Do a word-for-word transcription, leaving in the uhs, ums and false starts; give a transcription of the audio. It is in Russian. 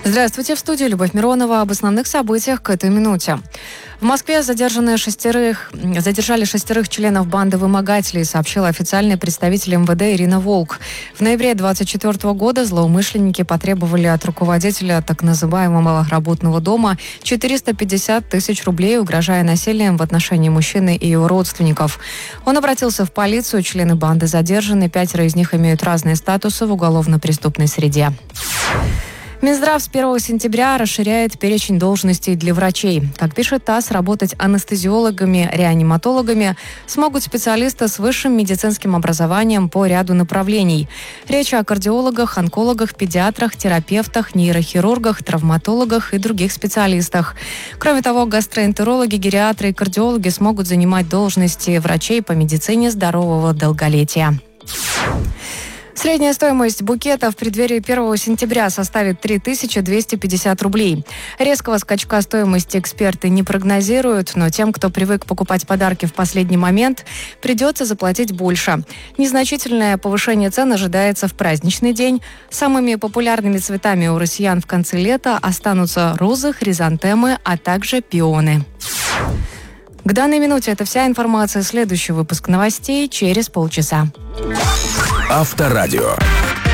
Здравствуйте, в студии Любовь Миронова. Об основных событиях к этой минуте. В Москве задержанные шестерых, задержали шестерых членов банды вымогателей, сообщила официальный представитель эм вэ дэ Ирина Волк. В ноябре двадцать четвёртого года злоумышленники потребовали от руководителя так называемого работного дома четыреста пятьдесят тысяч рублей, угрожая насилием в отношении мужчины и его родственников. Он обратился в полицию, члены банды задержаны, пятеро из них имеют разные статусы в уголовно-преступной среде. Минздрав с первого сентября расширяет перечень должностей для врачей. Как пишет ТАСС, работать анестезиологами, реаниматологами смогут специалисты с высшим медицинским образованием по ряду направлений. Речь о кардиологах, онкологах, педиатрах, терапевтах, нейрохирургах, травматологах и других специалистах. Кроме того, гастроэнтерологи, гериатры и кардиологи смогут занимать должности врачей по медицине здорового долголетия. Средняя стоимость букета в преддверии первого сентября составит три тысячи двести пятьдесят рублей. Резкого скачка стоимости эксперты не прогнозируют, но тем, кто привык покупать подарки в последний момент, придется заплатить больше. Незначительное повышение цен ожидается в праздничный день. Самыми популярными цветами у россиян в конце лета останутся розы, хризантемы, а также пионы. К данной минуте это вся информация. Следующий выпуск новостей через полчаса. Авторадио.